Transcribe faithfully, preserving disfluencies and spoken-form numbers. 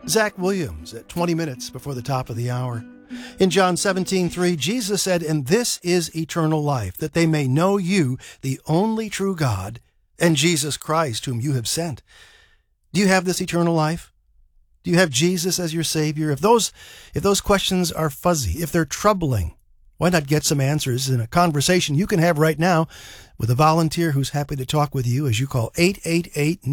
Zach Williams at twenty minutes before the top of the hour. In John seventeen three, Jesus said, "And this is eternal life, that they may know you, the only true God, and Jesus Christ, whom you have sent." Do you have this eternal life? Do you have Jesus as your Savior? If those, if those questions are fuzzy, if they're troubling, why not get some answers in a conversation you can have right now with a volunteer who's happy to talk with you as you call eight eight eight